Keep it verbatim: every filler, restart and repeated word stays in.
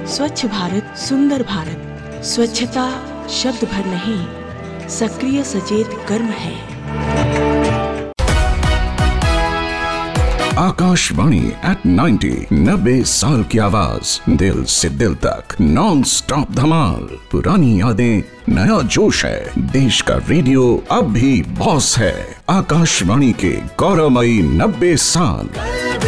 स्वच्छ भारत सुंदर भारत। स्वच्छता शब्द भर नहीं, सक्रिय सचेत कर्म है। आकाशवाणी एट नाइन्टी, नब्बे साल की आवाज, दिल से दिल तक, नॉन स्टॉप धमाल। पुरानी यादें, नया जोश है, देश का रेडियो अब भी बॉस है। आकाशवाणी के गौरवमयी नब्बे साल।